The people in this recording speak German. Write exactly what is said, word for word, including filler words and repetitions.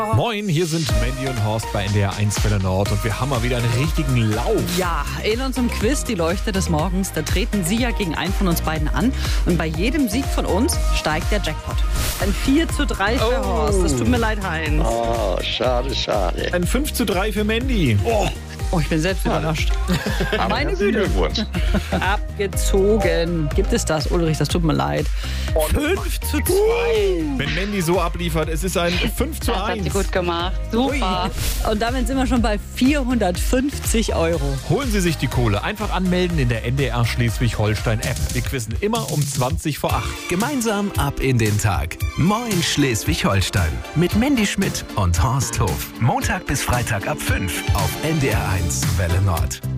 Moin, hier sind Mandy und Horst bei N D R eins Welle Nord und wir haben mal wieder einen richtigen Lauf. Ja, in unserem Quiz, die Leuchte des Morgens, da treten Sie ja gegen einen von uns beiden an. Und bei jedem Sieg von uns steigt der Jackpot. Ein vier zu drei für Oh. Horst. Das tut mir leid, Heinz. Oh, schade, schade. Ein fünf zu drei für Mandy. Oh, Oh, ich bin selbst überrascht. aber Meine herzlichen Güte. Glückwunsch. Abgezogen. Gibt es das, Ulrich? Das tut mir leid. fünf zu zwei. Wenn Mandy so abliefert, es ist ein fünf zu Das hat sie eins. gut gemacht. Super. Und damit sind wir schon bei vierhundertfünfzig Euro. Holen Sie sich die Kohle. Einfach anmelden in der N D R Schleswig-Holstein-App. Wir quizzen immer um zwanzig vor acht. Gemeinsam ab in den Tag. Moin Schleswig-Holstein. Mit Mandy Schmidt und Horst Hof. Montag bis Freitag ab fünf auf N D R eins Welle Nord.